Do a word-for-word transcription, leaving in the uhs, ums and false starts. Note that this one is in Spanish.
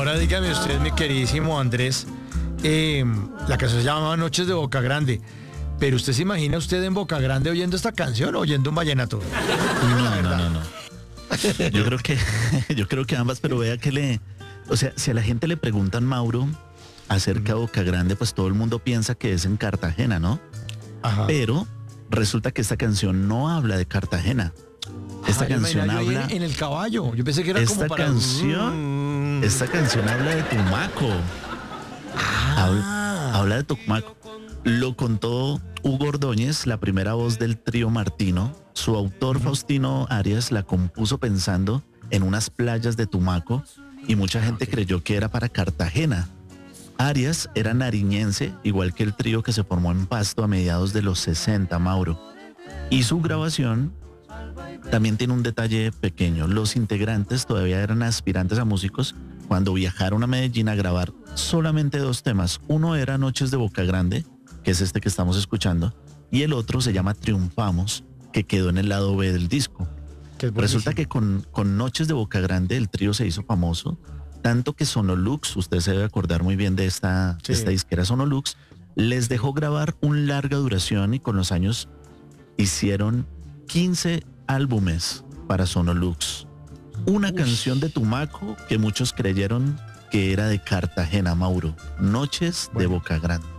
ahora dígame usted, mi queridísimo Andrés, eh, la canción se llama Noches de Boca Grande, pero usted se imagina usted en Boca Grande oyendo esta canción o oyendo un vallenato. No, no, no, no. Yo creo que, yo creo que ambas, pero vea que le, o sea, si a la gente le preguntan, Mauro, acerca de Boca Grande, pues todo el mundo piensa que es en Cartagena, ¿no? Ajá. Pero resulta que esta canción no habla de Cartagena. Esta Ay, canción imagina, yo habla. en, en el caballo. Yo pensé que era Esta como para. canción, Mm. esta canción habla de Tumaco. Ah. Habla, habla de Tumaco. Lo contó Hugo Ordóñez, la primera voz del trío Martino. Su autor, uh-huh. Faustino Arias, la compuso pensando en unas playas de Tumaco y mucha gente okay. creyó que era para Cartagena. Arias era nariñense, igual que el trío que se formó en Pasto a mediados de los sesenta, Mauro. Y su grabación también tiene un detalle pequeño. Los integrantes todavía eran aspirantes a músicos cuando viajaron a Medellín a grabar solamente dos temas. Uno era Noches de Boca Grande, que es este que estamos escuchando, y el otro se llama Triunfamos, que quedó en el lado B del disco. Resulta que con, con Noches de Boca Grande el trío se hizo famoso, tanto que Sonolux, usted se debe acordar muy bien de esta, sí. esta disquera Sonolux, les dejó grabar un larga duración y con los años hicieron quince álbumes para Sonolux. Una Uy. canción de Tumaco que muchos creyeron que era de Cartagena, Mauro. Noches bueno. de Boca Grande.